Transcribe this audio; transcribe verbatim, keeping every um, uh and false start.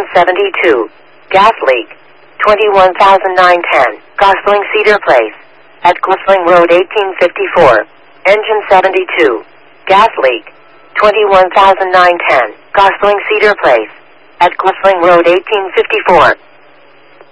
seventy-two. Gas leak. twenty-one thousand nine hundred ten. Gosling Cedar Place. At Gosling Road eighteen fifty-four. Engine seventy-two. Gas leak. twenty-one thousand nine hundred ten. Gosling Cedar Place. At Gosling Road eighteen fifty-four.